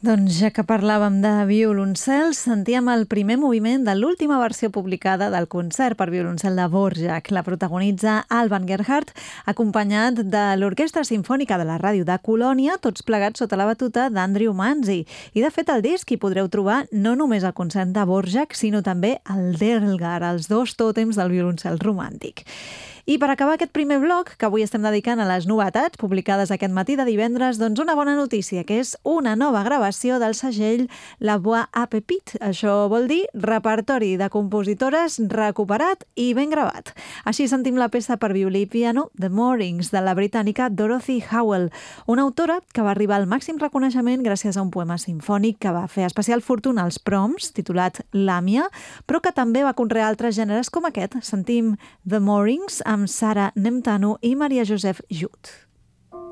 Doncs ja que parlàvem de violoncels, sentíem el primer moviment de l'última versió publicada del concert per violoncel de Dvořák. La protagonitza Alban Gerhardt, acompanyat de l'Orquestra Simfònica de la Ràdio de Colònia, tots plegats sota la batuta d'Andrew Manzi. I de fet al disc hi podreu trobar no només el concert de Dvořák, sinó també el d'Elgar, els dos tòtems del violoncel romàntic. I per acabar aquest primer bloc, que avui estem dedicant a les novetats publicades aquest matí de divendres, doncs una bona notícia, que és una nova gravació del segell La Voix à Pépite. Això vol dir repertori de compositores recuperat i ben gravat. Així sentim la peça per violí i piano The Moorings, de la britànica Dorothy Howell, una autora que va arribar al màxim reconeixement gràcies a un poema simfònic que va fer especial fortuna als Proms, titulat Làmia, però que també va conrear altres gèneres com aquest. Sentim The Moorings amb Sara Nemtanu i Maria Joseph Jut.